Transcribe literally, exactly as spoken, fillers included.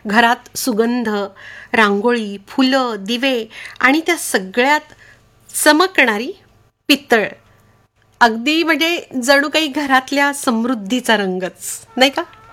घरात सुगंध, रांगोळी, फुलं, दिवे आणि त्या सगळ्यात चमकणारी पितळ. अगदी म्हणजे जणू काही घरातल्या समृद्धीचा रंगच, नाही का?